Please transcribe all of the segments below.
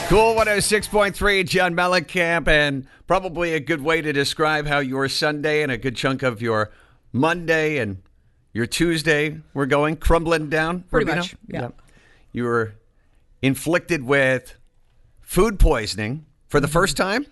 Cool 106.3, John Mellencamp, and probably a good way to describe how your Sunday and a good chunk of your Monday and your Tuesday were going, crumbling down. Pretty much, yeah. You were inflicted with food poisoning for the first time?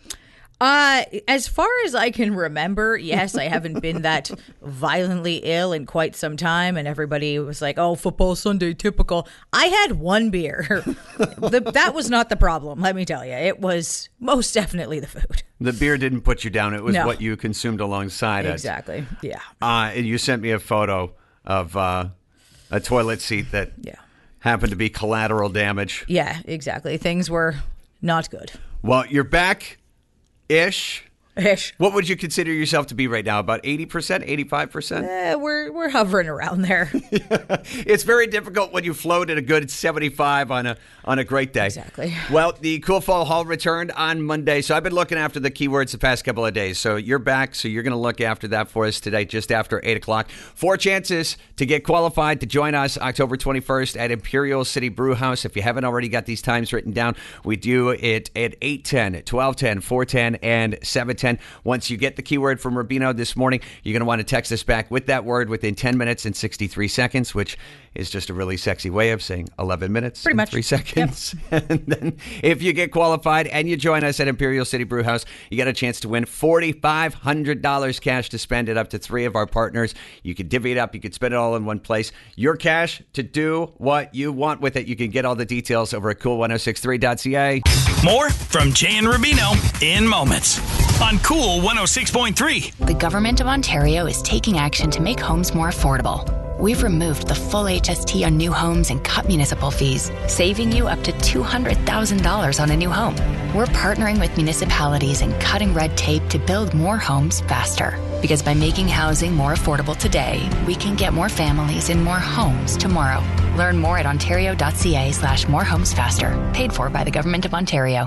As far as I can remember, yes, I haven't been that violently ill in quite some time, and everybody was like, oh, football Sunday, typical. I had one beer. That was not the problem, let me tell you. It was most definitely the food. The beer didn't put you down. It was what you consumed alongside it. Exactly, yeah. And you sent me a photo of a toilet seat that happened to be collateral damage. Yeah, exactly. Things were not good. Well, you're back. Ish. What would you consider yourself to be right now? About 80%, 85%? We're hovering around there. It's very difficult when you float at a good 75 on a great day. Exactly. Well, the Cool Fall Hall returned on Monday, so I've been looking after the keywords the past couple of days. So you're back, so you're going to look after that for us today, just after 8 o'clock. 4 chances to get qualified to join us October 21st at Imperial City Brew House. If you haven't already got these times written down, we do it at 8:10, 12:10, 4:10, and 7:10. Once you get the keyword from Rubino this morning, you're going to want to text us back with that word within 10 minutes and 63 seconds, which is just a really sexy way of saying 11 minutes Pretty much. 3 seconds. Yep. And then if you get qualified and you join us at Imperial City Brew House, you get a chance to win $4,500 cash to spend at up to 3 of our partners. You could divvy it up. You could spend it all in one place. Your cash to do what you want with it. You can get all the details over at cool1063.ca. More from Jay and Rubino in moments on Cool 106.3. The Government of Ontario is taking action to make homes more affordable. We've removed the full HST on new homes and cut municipal fees, saving you up to $200,000 on a new home. We're partnering with municipalities and cutting red tape to build more homes faster. Because by making housing more affordable today, we can get more families in more homes tomorrow. Learn more at ontario.ca/morehomesfaster. Paid for by the Government of Ontario.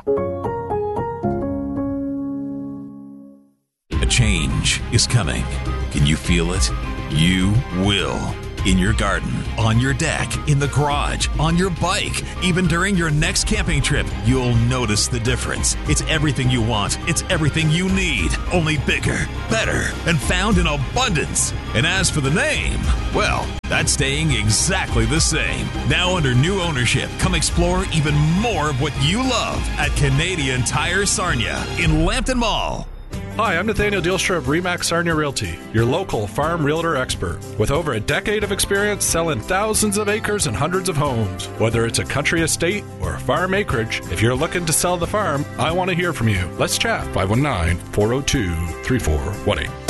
A change is coming. Can you feel it? You will. In your garden, on your deck, in the garage, on your bike, even during your next camping trip, you'll notice the difference. It's everything you want. It's everything you need. Only bigger, better, and found in abundance. And as for the name, well, that's staying exactly the same. Now under new ownership, come explore even more of what you love at Canadian Tire Sarnia in Lambton Mall. Hi, I'm Nathaniel Dielstra of RE/MAX Sarnia Realty, your local farm realtor expert. With over a decade of experience selling thousands of acres and hundreds of homes. Whether it's a country estate or farm acreage, if you're looking to sell the farm, I want to hear from you. Let's chat. 519-402-3418.